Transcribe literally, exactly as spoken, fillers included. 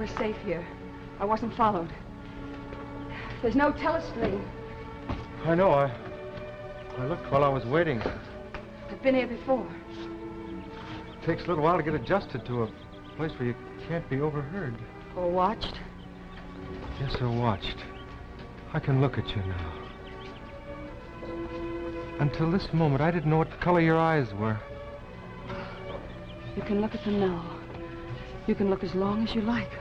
we're safe here. I wasn't followed. There's no telescreen. I know. I, I looked while I was waiting. I've been here before. It takes a little while to get adjusted to a place where you can't be overheard. Or watched. Yes, sir, watched. I can look at you now. Until this moment, I didn't know what color your eyes were. You can look at them now. You can look as long as you like.